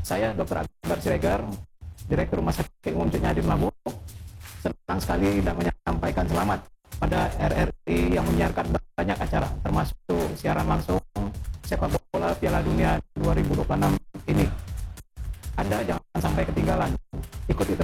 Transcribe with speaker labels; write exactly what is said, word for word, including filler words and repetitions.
Speaker 1: Saya dokter Akbar Siregar, Direktur Rumah Sakit Umum Cetnya di Labuh. Senang sekali dan menyampaikan selamat pada R R I yang menyiarkan banyak acara, termasuk siaran langsung sepak bola Piala Dunia dua ribu dua puluh enam ini. Anda jangan sampai ketinggalan. Ikuti terus